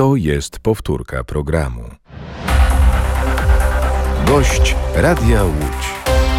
To jest powtórka programu. Gość Radia Łódź.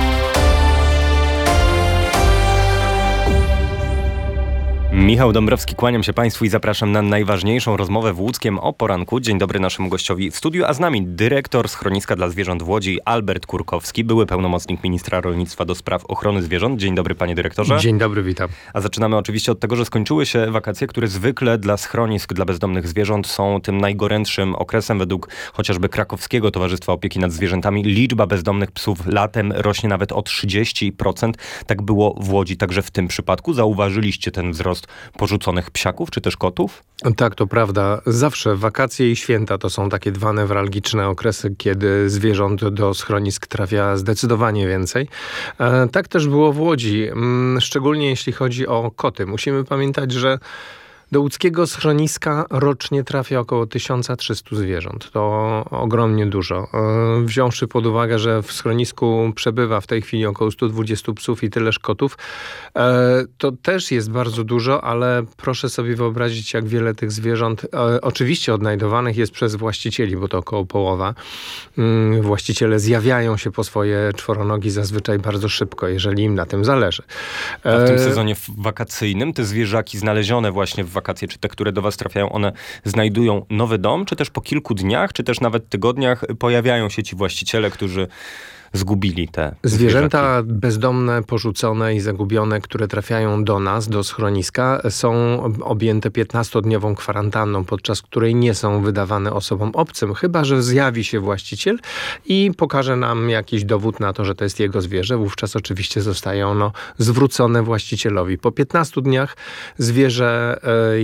Michał Dąbrowski, kłaniam się Państwu i zapraszam na najważniejszą rozmowę w Łódzkiem o poranku. Dzień dobry naszemu gościowi w studiu, a z nami dyrektor Schroniska dla Zwierząt w Łodzi, Albert Kurkowski, były pełnomocnik ministra rolnictwa do spraw ochrony zwierząt. Dzień dobry, panie dyrektorze. Dzień dobry, witam. A zaczynamy oczywiście od tego, że skończyły się wakacje, które zwykle dla schronisk dla bezdomnych zwierząt są tym najgorętszym okresem. Według chociażby Krakowskiego Towarzystwa Opieki nad Zwierzętami liczba bezdomnych psów latem rośnie nawet o 30%. Tak było w Łodzi, także w tym przypadku. Zauważyliście ten wzrost porzuconych psiaków, czy też kotów? Tak, to prawda. Zawsze wakacje i święta to są takie dwa newralgiczne okresy, kiedy zwierząt do schronisk trafia zdecydowanie więcej. Tak też było w Łodzi, szczególnie jeśli chodzi o koty. Musimy pamiętać, że do łódzkiego schroniska rocznie trafia około 1300 zwierząt. To ogromnie dużo. Wziąwszy pod uwagę, że w schronisku przebywa w tej chwili około 120 psów i tyleż kotów, to też jest bardzo dużo, ale proszę sobie wyobrazić, jak wiele tych zwierząt oczywiście odnajdowanych jest przez właścicieli, bo to około połowa. Właściciele zjawiają się po swoje czworonogi zazwyczaj bardzo szybko, jeżeli im na tym zależy. A w tym sezonie wakacyjnym te zwierzaki znalezione właśnie w wakacje, czy te, które do was trafiają, one znajdują nowy dom, czy też po kilku dniach, czy też nawet tygodniach pojawiają się ci właściciele, którzy zgubili te zwierzęta zwierzaki. Bezdomne, porzucone i zagubione, które trafiają do nas, do schroniska, są objęte 15-dniową kwarantanną, podczas której nie są wydawane osobom obcym, chyba że zjawi się właściciel i pokaże nam jakiś dowód na to, że to jest jego zwierzę. Wówczas oczywiście zostaje ono zwrócone właścicielowi. Po 15 dniach zwierzę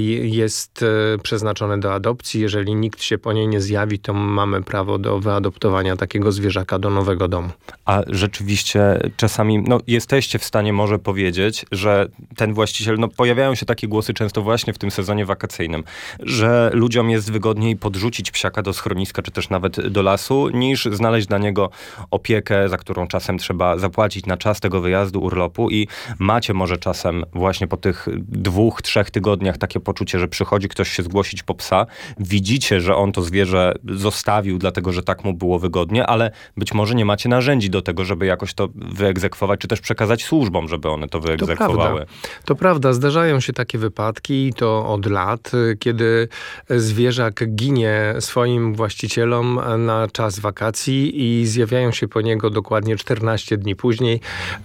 jest przeznaczone do adopcji. Jeżeli nikt się po niej nie zjawi, to mamy prawo do wyadoptowania takiego zwierzaka do nowego domu. A rzeczywiście czasami, jesteście w stanie może powiedzieć, że ten właściciel, pojawiają się takie głosy często właśnie w tym sezonie wakacyjnym, że ludziom jest wygodniej podrzucić psiaka do schroniska, czy też nawet do lasu, niż znaleźć dla niego opiekę, za którą czasem trzeba zapłacić na czas tego wyjazdu, urlopu i macie może czasem właśnie po tych 2-3 tygodniach takie poczucie, że przychodzi ktoś się zgłosić po psa, widzicie, że on to zwierzę zostawił, dlatego że tak mu było wygodnie, ale być może nie macie narzędzi do tego, żeby jakoś to wyegzekwować, czy też przekazać służbom, żeby one to wyegzekwowały. To prawda. Zdarzają się takie wypadki i to od lat, kiedy zwierzak ginie swoim właścicielom na czas wakacji i zjawiają się po niego dokładnie 14 dni później,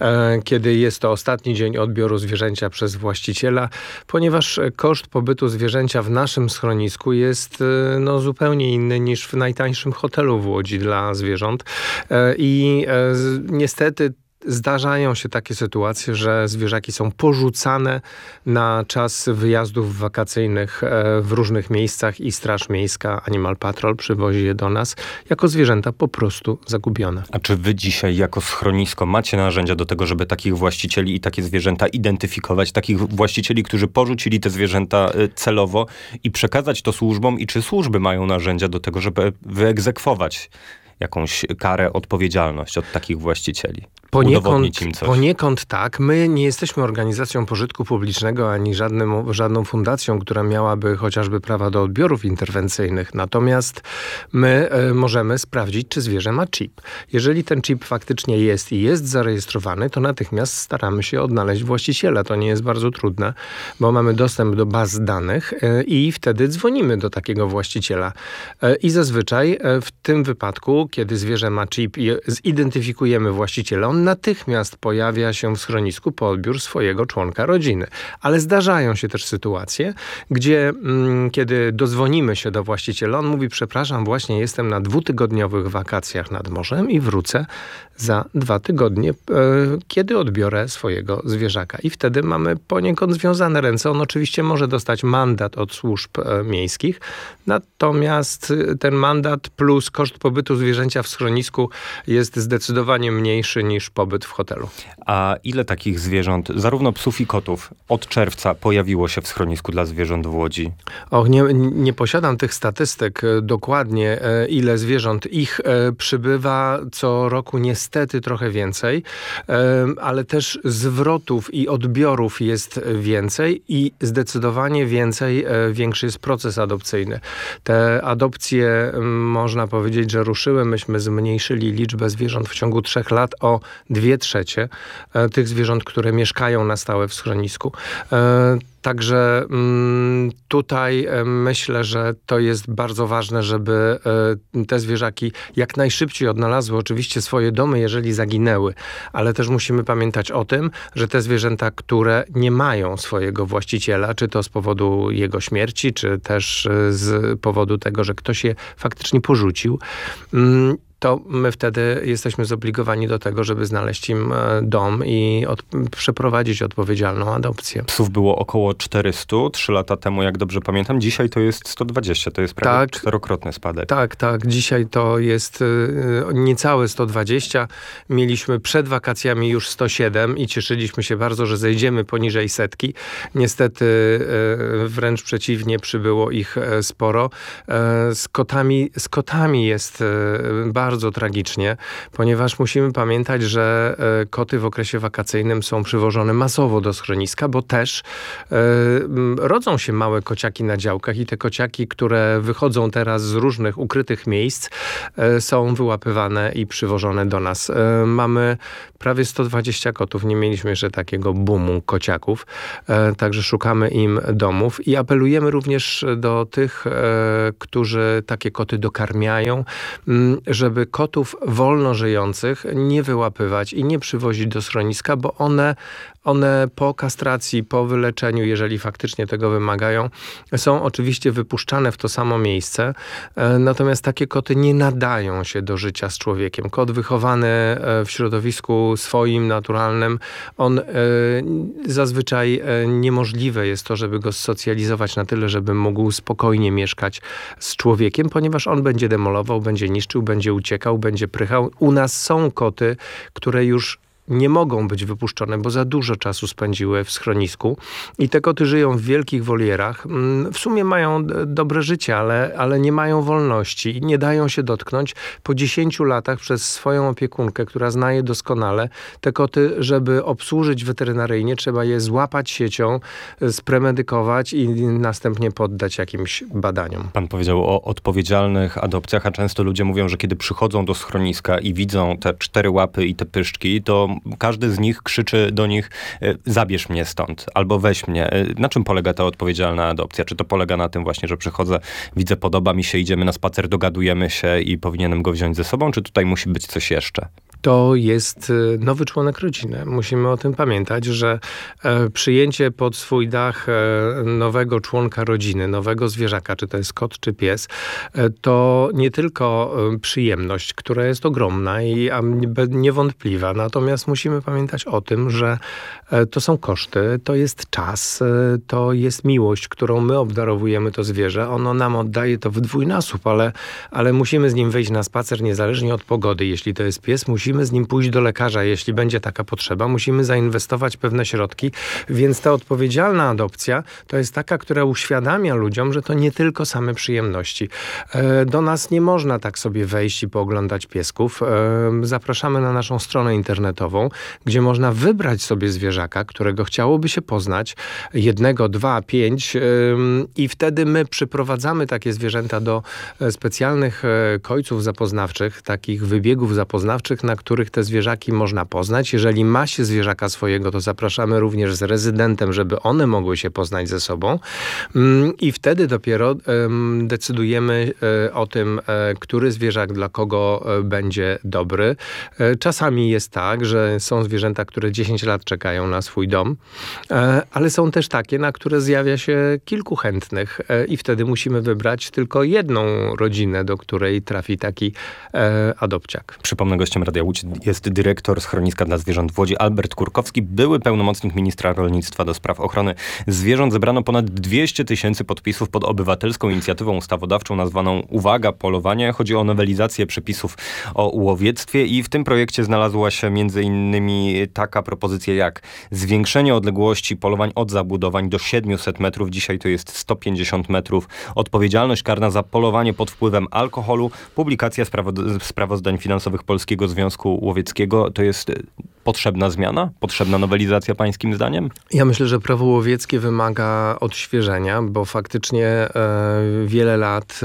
kiedy jest to ostatni dzień odbioru zwierzęcia przez właściciela, ponieważ koszt pobytu zwierzęcia w naszym schronisku jest zupełnie inny niż w najtańszym hotelu w Łodzi dla zwierząt. I niestety zdarzają się takie sytuacje, że zwierzaki są porzucane na czas wyjazdów wakacyjnych w różnych miejscach i Straż Miejska, Animal Patrol przywozi je do nas jako zwierzęta po prostu zagubione. A czy wy dzisiaj jako schronisko macie narzędzia do tego, żeby takich właścicieli i takie zwierzęta identyfikować, takich właścicieli, którzy porzucili te zwierzęta celowo i przekazać to służbom i czy służby mają narzędzia do tego, żeby wyegzekwować jakąś karę, odpowiedzialność od takich właścicieli? Poniekąd tak. My nie jesteśmy organizacją pożytku publicznego, ani żadną fundacją, która miałaby chociażby prawa do odbiorów interwencyjnych. Natomiast my możemy sprawdzić, czy zwierzę ma chip. Jeżeli ten chip faktycznie jest i jest zarejestrowany, to natychmiast staramy się odnaleźć właściciela. To nie jest bardzo trudne, bo mamy dostęp do baz danych i wtedy dzwonimy do takiego właściciela. I zazwyczaj w tym wypadku, kiedy zwierzę ma chip i zidentyfikujemy właściciela, on natychmiast pojawia się w schronisku po odbiór swojego członka rodziny. Ale zdarzają się też sytuacje, gdzie kiedy dozwonimy się do właściciela, on mówi: przepraszam, właśnie jestem na 2-tygodniowych wakacjach nad morzem i wrócę za 2 tygodnie, kiedy odbiorę swojego zwierzaka. I wtedy mamy poniekąd związane ręce. On oczywiście może dostać mandat od służb miejskich, natomiast ten mandat plus koszt pobytu zwierzęcia w schronisku jest zdecydowanie mniejszy niż pobyt w hotelu. A ile takich zwierząt, zarówno psów i kotów, od czerwca pojawiło się w schronisku dla zwierząt w Łodzi? Nie posiadam tych statystyk dokładnie, ile zwierząt. Ich przybywa co roku niestety trochę więcej, ale też zwrotów i odbiorów jest więcej i zdecydowanie większy jest proces adopcyjny. Te adopcje, można powiedzieć, że ruszyły. Myśmy zmniejszyli liczbę zwierząt w ciągu 3 lat o 2/3 tych zwierząt, które mieszkają na stałe w schronisku. Także tutaj myślę, że to jest bardzo ważne, żeby te zwierzaki jak najszybciej odnalazły oczywiście swoje domy, jeżeli zaginęły. Ale też musimy pamiętać o tym, że te zwierzęta, które nie mają swojego właściciela, czy to z powodu jego śmierci, czy też z powodu tego, że ktoś je faktycznie porzucił, to my wtedy jesteśmy zobligowani do tego, żeby znaleźć im dom i przeprowadzić odpowiedzialną adopcję. Psów było około 400 3 lata temu, jak dobrze pamiętam. Dzisiaj to jest 120, to jest prawie 4-krotny spadek. Tak. Dzisiaj to jest niecałe 120. Mieliśmy przed wakacjami już 107 i cieszyliśmy się bardzo, że zejdziemy poniżej 100. Niestety wręcz przeciwnie, przybyło ich sporo. Z kotami jest bardzo tragicznie, ponieważ musimy pamiętać, że koty w okresie wakacyjnym są przywożone masowo do schroniska, bo też rodzą się małe kociaki na działkach i te kociaki, które wychodzą teraz z różnych ukrytych miejsc, są wyłapywane i przywożone do nas. Mamy prawie 120 kotów. Nie mieliśmy jeszcze takiego boomu kociaków, także szukamy im domów i apelujemy również do tych, którzy takie koty dokarmiają, żeby kotów wolno żyjących nie wyłapywać i nie przywozić do schroniska, bo one po kastracji, po wyleczeniu, jeżeli faktycznie tego wymagają, są oczywiście wypuszczane w to samo miejsce. Natomiast takie koty nie nadają się do życia z człowiekiem. Kot wychowany w środowisku swoim, naturalnym, on zazwyczaj niemożliwe jest to, żeby go socjalizować na tyle, żeby mógł spokojnie mieszkać z człowiekiem, ponieważ on będzie demolował, będzie niszczył, będzie uciekał, będzie prychał. U nas są koty, które już nie mogą być wypuszczone, bo za dużo czasu spędziły w schronisku i te koty żyją w wielkich wolierach. W sumie mają dobre życie, ale nie mają wolności i nie dają się dotknąć. Po 10 latach przez swoją opiekunkę, która zna je doskonale, te koty, żeby obsłużyć weterynaryjnie, trzeba je złapać siecią, spremedykować i następnie poddać jakimś badaniom. Pan powiedział o odpowiedzialnych adopcjach, a często ludzie mówią, że kiedy przychodzą do schroniska i widzą te 4 łapy i te pyszczki, to każdy z nich krzyczy do nich: zabierz mnie stąd, albo weź mnie. Na czym polega ta odpowiedzialna adopcja? Czy to polega na tym właśnie, że przychodzę, widzę, podoba mi się, idziemy na spacer, dogadujemy się i powinienem go wziąć ze sobą, czy tutaj musi być coś jeszcze? To jest nowy członek rodziny. Musimy o tym pamiętać, że przyjęcie pod swój dach nowego członka rodziny, nowego zwierzaka, czy to jest kot, czy pies, to nie tylko przyjemność, która jest ogromna i niewątpliwa. Natomiast musimy pamiętać o tym, że to są koszty, to jest czas, to jest miłość, którą my obdarowujemy to zwierzę. Ono nam oddaje to w dwójnasób, ale musimy z nim wyjść na spacer niezależnie od pogody. Jeśli to jest pies, musimy z nim pójść do lekarza, jeśli będzie taka potrzeba. Musimy zainwestować pewne środki, więc ta odpowiedzialna adopcja to jest taka, która uświadamia ludziom, że to nie tylko same przyjemności. Do nas nie można tak sobie wejść i pooglądać piesków. Zapraszamy na naszą stronę internetową, gdzie można wybrać sobie zwierzaka, którego chciałoby się poznać, 1, 2, 5 i wtedy my przyprowadzamy takie zwierzęta do specjalnych kojców zapoznawczych, takich wybiegów zapoznawczych, na których te zwierzaki można poznać. Jeżeli ma się zwierzaka swojego, to zapraszamy również z rezydentem, żeby one mogły się poznać ze sobą i wtedy dopiero decydujemy o tym, który zwierzak dla kogo będzie dobry. Czasami jest tak, że są zwierzęta, które 10 lat czekają na swój dom, ale są też takie, na które zjawia się kilku chętnych i wtedy musimy wybrać tylko jedną rodzinę, do której trafi taki adopciak. Przypomnę, gościem Radia Łódź Łódź jest dyrektor Schroniska dla Zwierząt w Łodzi Albert Kurkowski, były pełnomocnik ministra rolnictwa do spraw ochrony zwierząt. Zebrano ponad 200 000 podpisów pod obywatelską inicjatywą ustawodawczą nazwaną Uwaga, polowanie. Chodzi o nowelizację przepisów o łowiectwie i w tym projekcie znalazła się między innymi taka propozycja jak zwiększenie odległości polowań od zabudowań do 700 metrów. Dzisiaj to jest 150 metrów. Odpowiedzialność karna za polowanie pod wpływem alkoholu. Publikacja sprawozdań finansowych Polskiego Związku Łowieckiego. To jest potrzebna zmiana? Potrzebna nowelizacja pańskim zdaniem? Ja myślę, że prawo łowieckie wymaga odświeżenia, bo faktycznie wiele lat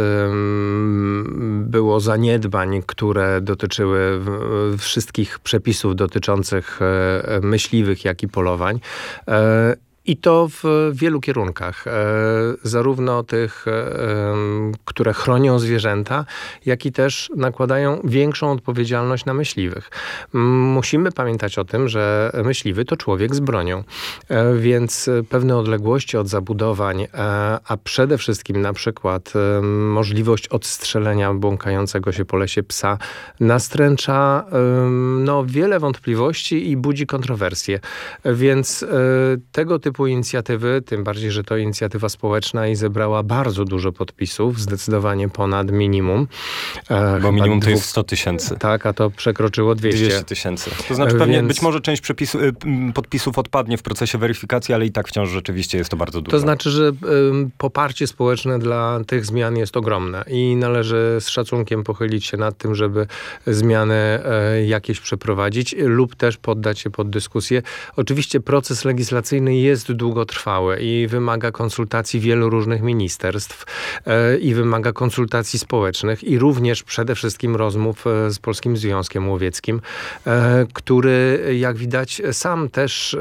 było zaniedbań, które dotyczyły wszystkich przepisów dotyczących myśliwych, jak i polowań. I to w wielu kierunkach. Zarówno tych, które chronią zwierzęta, jak i też nakładają większą odpowiedzialność na myśliwych. Musimy pamiętać o tym, że myśliwy to człowiek z bronią. Więc pewne odległości od zabudowań, a przede wszystkim na przykład możliwość odstrzelenia błąkającego się po lesie psa nastręcza wiele wątpliwości i budzi kontrowersje. Więc tego typu inicjatywy, tym bardziej, że to inicjatywa społeczna i zebrała bardzo dużo podpisów, zdecydowanie ponad minimum. Bo minimum to jest 100 000. Tak, a to przekroczyło 200 000. To znaczy pewnie być może część podpisów odpadnie w procesie weryfikacji, ale i tak wciąż rzeczywiście jest to bardzo dużo. To znaczy, że poparcie społeczne dla tych zmian jest ogromne i należy z szacunkiem pochylić się nad tym, żeby zmiany jakieś przeprowadzić lub też poddać się pod dyskusję. Oczywiście proces legislacyjny jest długotrwały i wymaga konsultacji wielu różnych ministerstw i wymaga konsultacji społecznych i również przede wszystkim rozmów z Polskim Związkiem Łowieckim, który jak widać sam też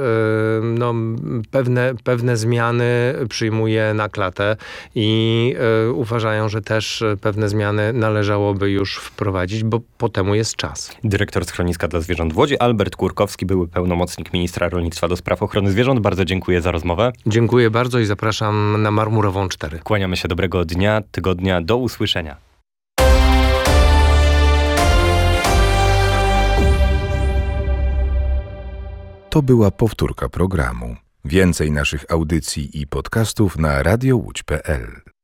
pewne zmiany przyjmuje na klatę i uważają, że też pewne zmiany należałoby już wprowadzić, bo po temu jest czas. Dyrektor Schroniska dla Zwierząt w Łodzi Albert Kurkowski, były pełnomocnik ministra rolnictwa do spraw ochrony zwierząt. Bardzo dziękuję za rozmowę. Dziękuję bardzo i zapraszam na Marmurową 4. Kłaniamy się, dobrego dnia, tygodnia, do usłyszenia. To była powtórka programu. Więcej naszych audycji i podcastów na radiołódź.pl.